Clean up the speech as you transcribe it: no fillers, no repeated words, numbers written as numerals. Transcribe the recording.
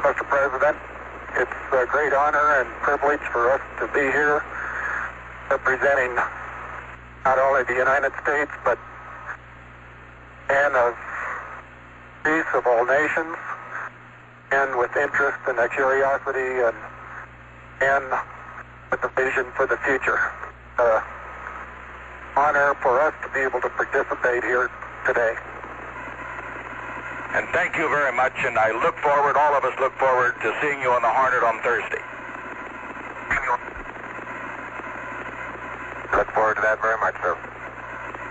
Mr. President. It's a great honor and privilege for us to be here representing not only the United States, but man of peace of all nations, and with interest and a curiosity and with a vision for the future. Honor for us to be able to participate here today. And thank you very much, and I look forward, all of us look forward to seeing you on the Hornet on Thursday. Look forward to that very much, sir.